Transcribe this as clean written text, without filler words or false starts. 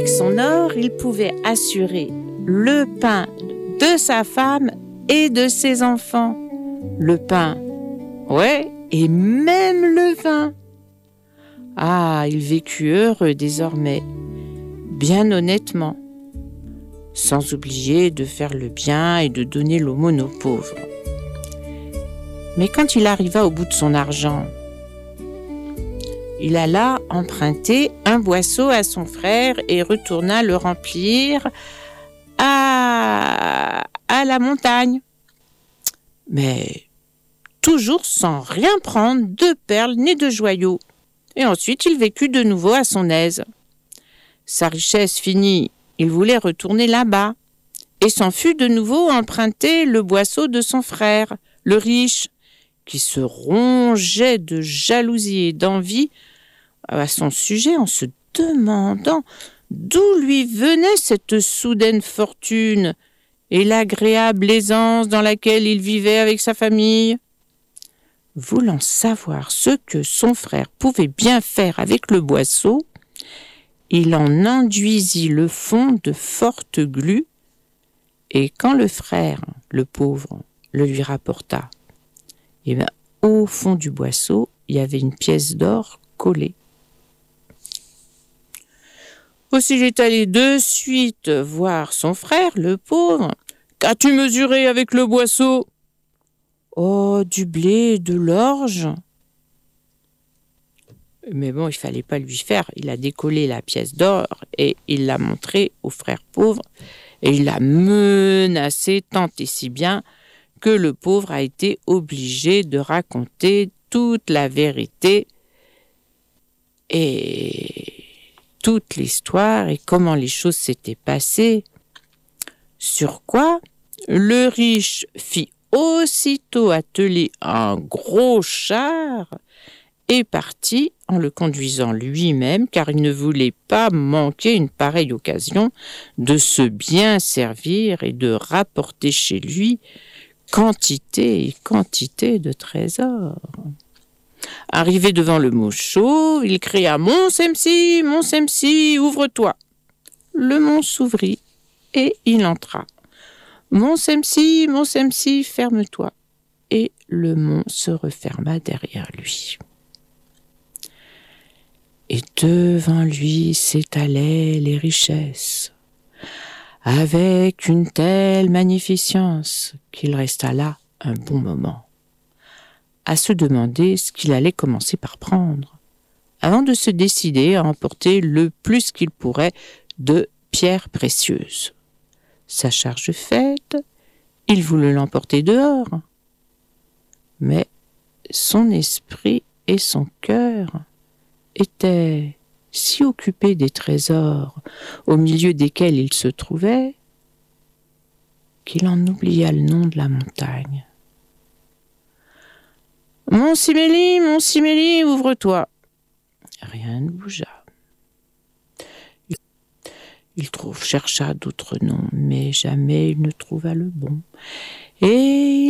Avec son or, il pouvait assurer le pain de sa femme et de ses enfants. Le pain, ouais, et même le vin. Ah, il vécut heureux désormais, bien honnêtement, sans oublier de faire le bien et de donner l'aumône aux pauvres. Mais quand il arriva au bout de son argent, il alla emprunter un boisseau à son frère et retourna le remplir à la montagne. Mais toujours sans rien prendre de perles ni de joyaux. Et ensuite, il vécut de nouveau à son aise. Sa richesse finie, il voulait retourner là-bas et s'en fut de nouveau emprunter le boisseau de son frère, le riche, qui se rongeait de jalousie et d'envie à son sujet en se demandant d'où lui venait cette soudaine fortune et l'agréable aisance dans laquelle il vivait avec sa famille. Voulant savoir ce que son frère pouvait bien faire avec le boisseau, il en enduisit le fond de forte glu, et quand le frère, le pauvre, le lui rapporta, au fond du boisseau, il y avait une pièce d'or collée. Aussi il est allé de suite voir son frère, le pauvre. « Qu'as-tu mesuré avec le boisseau ?»« Oh, du blé, de l'orge. » Mais bon, il fallait pas lui faire. Il a décollé la pièce d'or et il l'a montrée au frère pauvre. Et il l'a menacé tant et si bien que le pauvre a été obligé de raconter toute la vérité et toute l'histoire et comment les choses s'étaient passées. Sur quoi le riche fit aussitôt atteler un gros char et partit en le conduisant lui-même, car il ne voulait pas manquer une pareille occasion de se bien servir et de rapporter chez lui quantité et quantité de trésors. Arrivé devant le Mocho, il cria « Mon Semsi, ouvre-toi !» Le mont s'ouvrit et il entra. « Mon Semsi, ferme-toi !» Et le mont se referma derrière lui. Et devant lui s'étalaient les richesses, avec une telle magnificence qu'il resta là un bon moment, à se demander ce qu'il allait commencer par prendre, avant de se décider à emporter le plus qu'il pourrait de pierres précieuses. Sa charge faite, il voulut l'emporter dehors, mais son esprit et son cœur étaient si occupés des trésors au milieu desquels il se trouvait qu'il en oublia le nom de la montagne. « Mon Siméli, ouvre-toi !» Rien ne bougea. Il chercha d'autres noms, mais jamais il ne trouva le bon. Et